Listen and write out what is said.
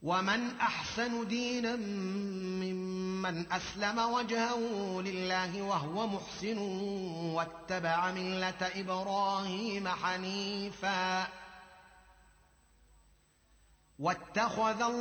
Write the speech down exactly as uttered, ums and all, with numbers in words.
ومن أحسن دينا ممن أسلم وجهه لله وهو محسن واتبع ملة إبراهيم حنيفا واتخذ